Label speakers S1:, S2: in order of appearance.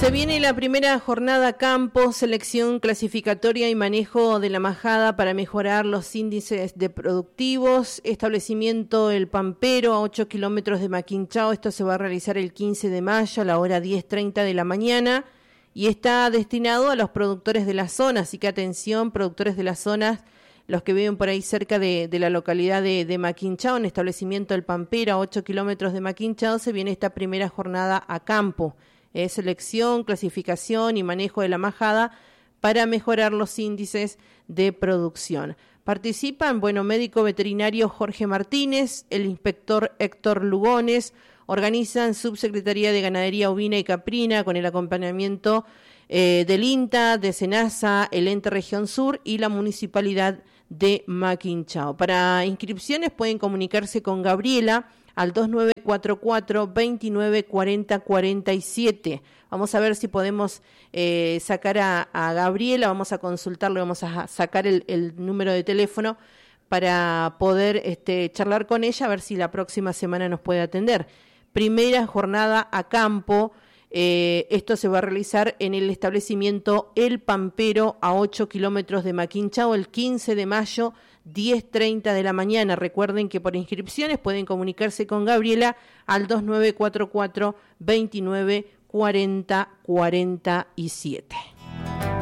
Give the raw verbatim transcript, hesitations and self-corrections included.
S1: Se viene la primera jornada campo, selección clasificatoria y manejo de la majada para mejorar los índices de productivos. Establecimiento El Pampero a ocho kilómetros de Maquinchao. Esto se va a realizar el quince de mayo a la hora diez treinta de la mañana y está destinado a los productores de la zona. Así que atención, productores de las zonas, los que viven por ahí cerca de, de la localidad de, de Maquinchao, en establecimiento El Pampero a ocho kilómetros de Maquinchao, se viene esta primera jornada a campo. Eh, selección, clasificación y manejo de la majada para mejorar los índices de producción. Participan, bueno, médico veterinario Jorge Martínez, el inspector Héctor Lugones, organizan Subsecretaría de Ganadería Ovina y Caprina con el acompañamiento eh, del INTA, de SENASA, el Ente Región Sur y la Municipalidad de Maquinchao. Para inscripciones pueden comunicarse con Gabriela al dos nueve cuatro cuatro, dos nueve cuatro cero, cuatro siete. Vamos a ver si podemos eh, sacar a, a Gabriela, vamos a consultarlo, vamos a sacar el, el número de teléfono para poder este, charlar con ella, a ver si la próxima semana nos puede atender. Primera jornada a campo, eh, esto se va a realizar en el establecimiento El Pampero a ocho kilómetros de Maquinchao el quince de mayo, diez treinta de la mañana. Recuerden que por inscripciones pueden comunicarse con Gabriela al dos nueve cuatro cuatro, dos nueve cuatro cero, cuatro siete.